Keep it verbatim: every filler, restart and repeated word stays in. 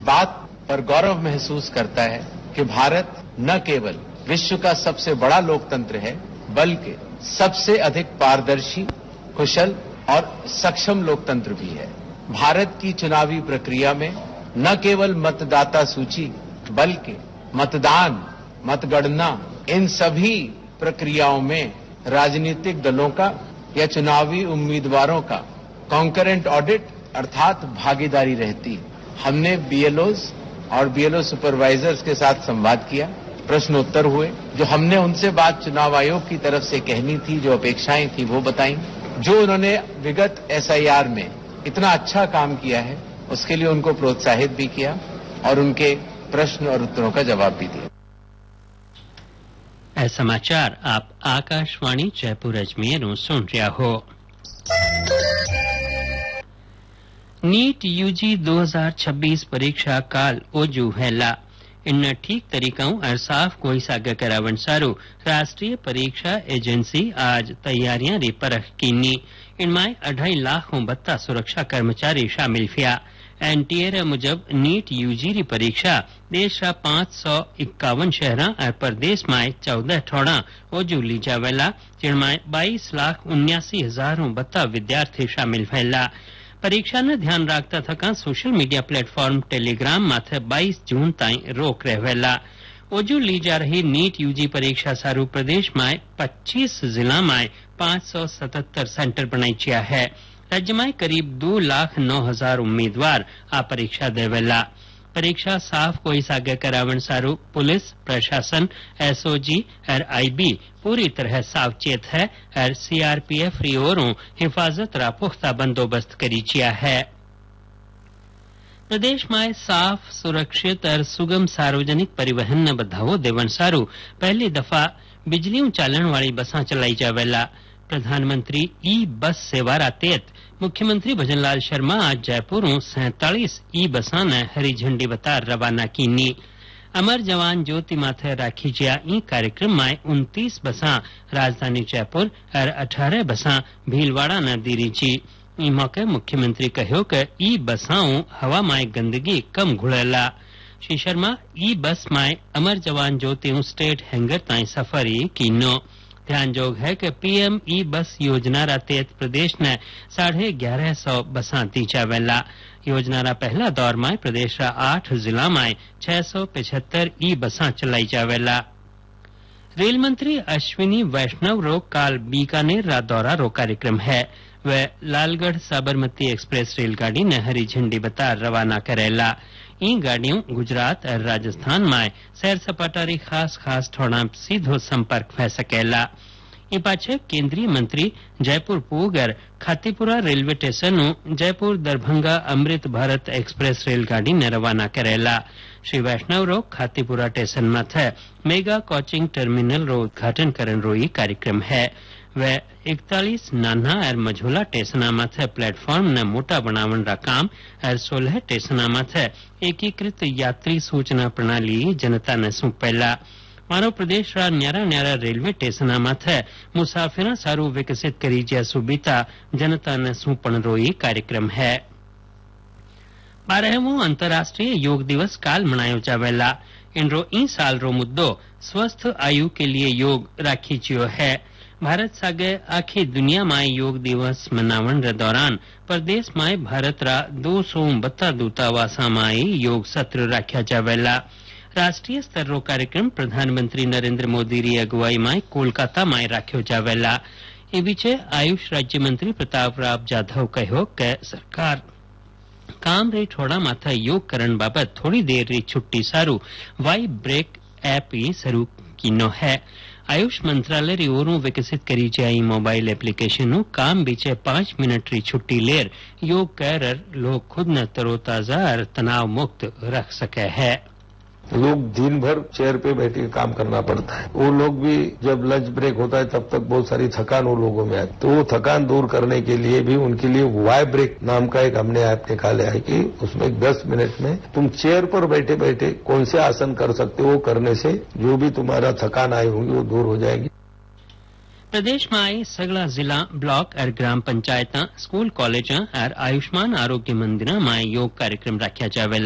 बात पर गौरव महसूस करता है कि भारत न केवल विश्व का सबसे बड़ा लोकतंत्र है, बल्कि सबसे अधिक पारदर्शी, कुशल और सक्षम लोकतंत्र भी है। भारत की चुनावी प्रक्रिया में न केवल मतदाता सूची, बल्कि मतदान, मतगणना, इन सभी प्रक्रियाओं में राजनीतिक दलों का या चुनावी उम्मीदवारों का कॉन्करेंट ऑडिट अर्थात भागीदारी रहती है। हमने बीएलओज और बीएलओ सुपरवाइजर्स के साथ संवाद किया, प्रश्नोत्तर हुए, जो हमने उनसे बात चुनाव आयोग की तरफ से कहनी थी, जो अपेक्षाएं थी वो बताई। जो उन्होंने विगत एसआईआर में इतना अच्छा काम किया है, उसके लिए उनको प्रोत्साहित भी किया और उनके प्रश्न और उत्तरों का जवाब भी दिया। ए समाचार आप आकाशवाणी जयपुर अजमेर सुन रहा हो। नीट यूजी दो हज़ार छब्बीस परीक्षा काल ओजू हैला इन ठीक तरीकाओं और साफ कोई सागा करावन सारू राष्ट्रीय परीक्षा एजेंसी आज तैयारियां री परख कीनी। इनमें अढ़ाई लाखों बत्ता सुरक्षा कर्मचारी शामिल थिया। एनटीए मुजब नीट यूजी री परीक्षा देश रा पांच सौ इक्यावन शहरा और प्रदेश में चौदह ठोड़ा ओजू ली जावेला, जिनमें बाईस लाख उन्यासी हजारों बत्ता विद्यार्थी शामिल थयेला। परीक्षा ने ध्यान राखता थका सोशल मीडिया प्लेटफॉर्म टेलीग्राम माथे बाईस जून ताई रोक रहेला। ओजू ली जा रही नीट यूजी परीक्षा सारू प्रदेश में पच्चीस जिला में पांच सौ सतहत्तर सेंटर बनाई चिया है। राज्य में करीब दो लाख नौ हजार उम्मीदवार आ परीक्षा देवेला। परीक्षा साफ कोई सागे करावन सारू पुलिस प्रशासन, एसओजी और आईबी पूरी तरह सावचेत है और सीआरपीएफ री ओरों हिफाजत रा पुख्ता बंदोबस्त करी चिया है। प्रदेश में साफ, सुरक्षित और सुगम सार्वजनिक परिवहन ने बढ़ावो देवन सारू पहली दफा बिजलियों चालन वाली बसा चलाई जावेला। प्रधानमंत्री ई बस सेवा रा तहत मुख्यमंत्री भजनलाल शर्मा आज जयपुर सैतालीस ई बसा ने हरी झंडी बता रवाना कीनी। अमर जवान ज्योति माथे राखी जिया ई कार्यक्रम में उनतीस बसा राजधानी जयपुर और अठारह बसा भीलवाड़ा ने दीरी जी। ई मौके मुख्यमंत्री कहो कि ई बसाओं हवा में गंदगी कम घुड़ेला। श्री शर्मा ई बस में अमर जवान ज्योति स्टेट हैंगर ताई सफरी कीनो। ध्यान जोग है कि पीएम ई बस योजना रा तहत प्रदेश ने साढ़े ग्यारह सौ बसा दी जावेला। योजना रा पहला दौर में प्रदेश रा आठ जिला में छह सौ पिछहत्तर ई बसा चलाई जावेला। रेल मंत्री अश्विनी वैष्णव रो काल बीकानेर रा दौरा रो कार्यक्रम है। वह लालगढ़ साबरमती एक्सप्रेस रेलगाड़ी ने हरी झंडी बता रवाना करेला। ई गाड़ियों गुजरात और राजस्थान में सैर सपाटा री खास खास ठोड़ा सीधो संपर्क फै सकेला। ई पाछे केंद्रीय मंत्री Jaipur पूगर Khatipura railway station Jaipur Darbhanga Amrit Bharat express रेलगाड़ी ने रवाना करेला। श्री वैष्णव रो खातीपुरा स्टेशन में थे मेगा कोचिंग टर्मिनल रो उद्घाटन करन रो ई कार्यक्रम है। वह इकतालीस नाना और मझोला स्टेशन में थे प्लेटफॉर्म ने मोटा बनावन रा काम और सोलह स्टेशन में थे एकीकृत यात्री सूचना प्रणाली जनता ने सौंपेला। मारो प्रदेश रा न्यारा न्यारा रेलवे स्टेशन में थे मुसाफिरा सारू विकसित करी ज्या सुविधा जनता ने सौंपण रो ई कार्यक्रम है। बारहवो अंतर्राष्ट्रीय योग दिवस काल मनायो जावेला। इनरो ई साल रो मुद्दो स्वस्थ आयु के लिए योग राखी जियो है। भारत सागे आखी दुनिया में योग दिवस मनावन रे दौरान प्रदेश में भारत रा दो सौ बत्ता दूतावासा में योग सत्र राख्या जावेला। राष्ट्रीय स्तर रो कार्यक्रम प्रधानमंत्री नरेंद्र मोदी री अगुवाई में कोलकाता में राख्यो जावेला। ए बीचे आयुष राज्य मंत्री प्रताप राव जाधव कहो कि सरकार काम रे ठोड़ा माथा योग करण बाबत थोड़ी देर री छुट्टी सारू वाई ब्रेक ऐप ही शुरू कीनो है। आयुष मंत्रालय री ओरों विकसित करी जाई मोबाइल एप्लीकेशन काम बीचे पांच मिनट री छुट्टी लेर योग कर लोग खुद न तरोताजा और तनाव मुक्त रख सके है। लोग दिन भर चेयर पे बैठ के काम करना पड़ता है। वो लोग भी जब लंच ब्रेक होता है तब तक बहुत सारी थकान वो लोगों में आती, तो वो थकान दूर करने के लिए भी उनके लिए वाई ब्रेक नाम का एक हमने ऐप निकाला है कि उसमें दस मिनट में तुम चेयर पर बैठे बैठे कौन से आसन कर सकते हो, करने से जो भी तुम्हारा थकान आई होगी वो दूर हो जाएगी। प्रदेश में आई सगला जिला ब्लॉक और ग्राम पंचायत स्कूल कॉलेज और आयुष्मान आरोग्य मंदिर में योग कार्यक्रम रखा जावेला।